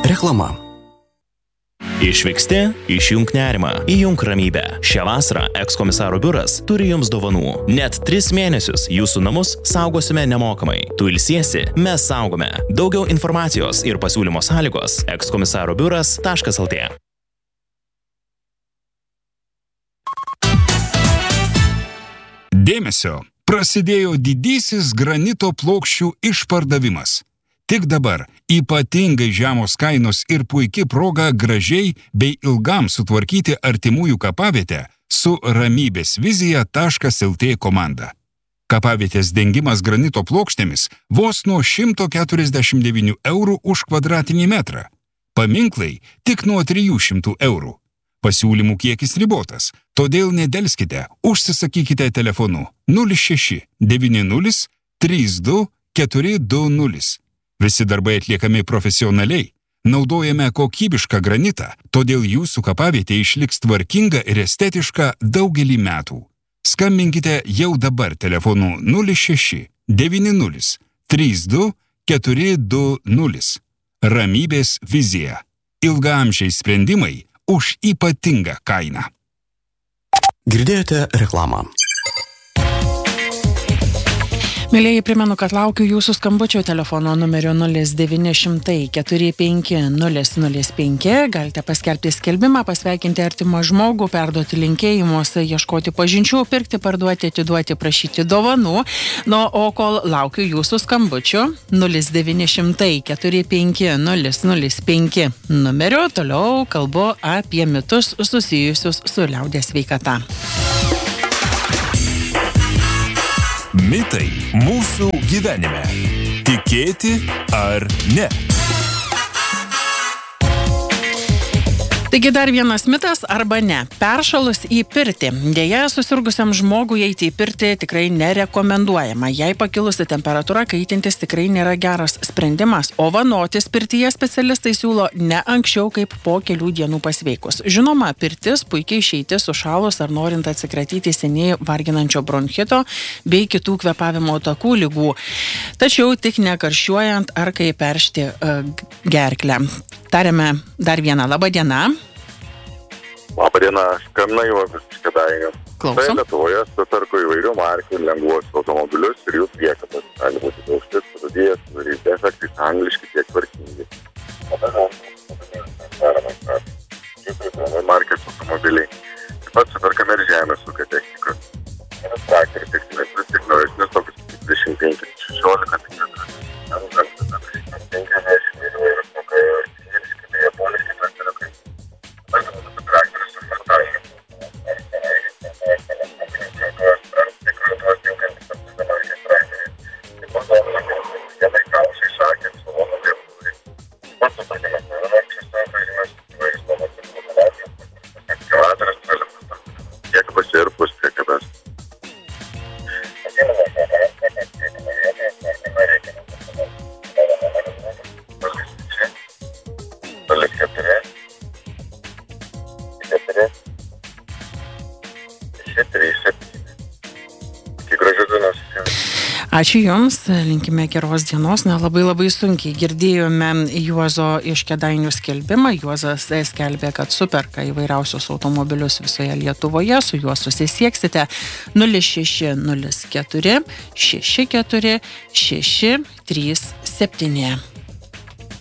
Reklama. Išvyksti, išjunk nerimą, įjunk ramybę. Šią vasarą ekskomisaro biuras turi jums dovanų. Net 3 mėnesius jūsų namus saugosime nemokamai. Tu ilsiesi, mes saugome. Daugiau informacijos ir pasiūlymo sąlygos ekskomisarobiuras.lt. Dėmesio! Prasidėjo didysis granito plokščių išpardavimas. Tik dabar ypatingai žemos kainos ir puiki proga gražiai bei ilgam sutvarkyti artimųjų kapavietę su ramybėsvizija.lt komanda. Kapavietės dengimas granito plokštėmis vos nuo 149 eurų už kvadratinį metrą. Paminklai tik nuo 300 eurų. Pasiūlymų kiekis ribotas, todėl nedelskite, užsisakykite telefonu 06 90 32 420. Visi darbai atliekami profesionaliai, naudojame kokybišką granitą, todėl jūsų kapavietė išliks tvarkinga ir estetiška daugelį metų. Skambinkite jau dabar telefonu 06 90 32 420. Ramybės vizija. Ilgaamžiai sprendimai už ypatingą kainą. Girdėjote reklamą. Mėlėjai, primenu, kad laukiu jūsų skambučio telefono numeriu 0900 45 005. Galite paskelbti skelbimą, pasveikinti artimą žmogų, perduoti linkėjimus, ieškoti pažinčių, pirkti, parduoti, atiduoti, prašyti dovanų. O kol laukiu jūsų skambučio 0900 45 005 numeriu, toliau kalbu apie mitus susijusius su liaudies sveikata. Mitai mūsų gyvenime. Tikėti ar ne? Taigi dar vienas mitas arba ne. Peršalus į pirtį. Deja, susirgusiam žmogui eiti į pirtį tikrai nerekomenduojama. Jei pakilusi temperatūra, kaitintis tikrai nėra geras sprendimas, o vanotis pirtyje specialistai siūlo ne anksčiau kaip po kelių dienų pasveikus. Žinoma, pirtis puikiai išeitis sušalus ar norint atsikratyti seniai varginančio bronchito bei kitų kvėpavimo takų ligų. Tačiau tik nekarščiuojant ar kai peršti gerklę. Tariame dar vieną. Labą dieną. Labą dieną, skambina Juozas iš Kėdainių. Klausom. Tai Lietuvoje sutarko įvairių markių lengvuosius automobilius ir jų priekabas. Gali būti daužtis, sudėjas, sudaryti defektais, angliški tiek tvarkingi. Markės automobiliai. Taip pat sutarkame ir žemės ūkio technikos. Traktoriai tekstilės, tik naujesnius tokius 25, 16, Ačiū Jums, linkime geros dienos. Labai sunkiai girdėjome Juozo iš Kėdainių skelbimą. Juozas skelbė, kad superka įvairiausius automobilius visoje Lietuvoje. Su juo susisieksite 0604 64 637.